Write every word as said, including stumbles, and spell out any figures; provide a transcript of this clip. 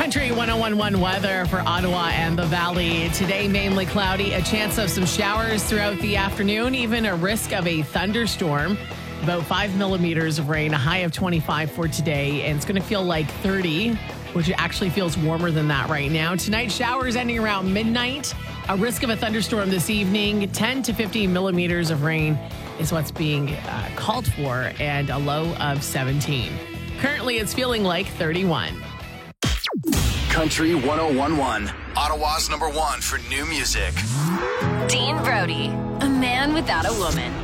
Country one oh one one weather for Ottawa and the Valley. Today, mainly cloudy, a chance of some showers throughout the afternoon, even a risk of a thunderstorm. About five millimeters of rain, a high of twenty-five for today, and it's going to feel like thirty, which actually feels warmer than that right now. Tonight, showers ending around midnight. A risk of a thunderstorm this evening. ten to fifteen millimeters of rain is what's being uh, called for, and a low of seventeen. Currently, it's feeling like thirty-one. Country one oh one one, Ottawa's number one for new music. Dean Brody, a man without a woman.